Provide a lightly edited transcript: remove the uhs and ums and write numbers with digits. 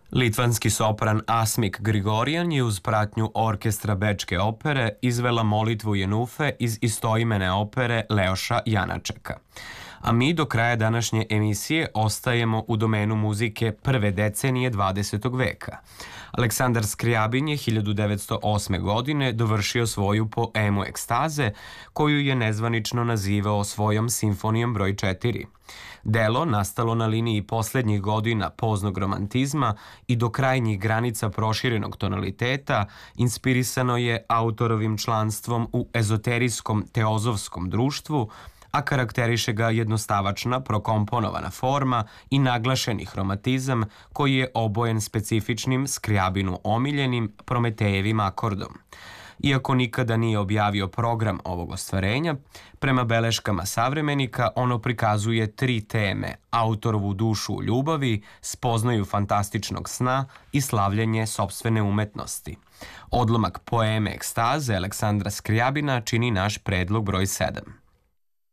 Litvanski sopran Asmik Grigorian je uz pratnju orkestra Bečke opere izvela molitvu Jenufe iz istoimene opere Leoša Janačeka. A mi do kraja današnje emisije ostajemo u domenu muzike prve decenije 20. veka. Aleksandar Skrijabin je 1908. godine dovršio svoju poemu Ekstaze, koju je nezvanično nazivao svojom simfonijom broj 4. Delo, nastalo na liniji poslednjih godina poznog romantizma i do krajnjih granica proširenog tonaliteta, inspirisano je autorovim članstvom u ezoterijskom teozofskom društvu, a karakteriše ga jednostavačna, prokomponovana forma i naglašeni hromatizam koji je obojen specifičnim Skrijabinu omiljenim Prometejevim akordom. Iako nikada nije objavio program ovog ostvarenja, prema beleškama savremenika ono prikazuje 3 teme: autorovu dušu u ljubavi, spoznaju fantastičnog sna i slavljenje sopstvene umetnosti. Odlomak poeme Ekstaze Aleksandra Skrijabina čini naš predlog broj 7.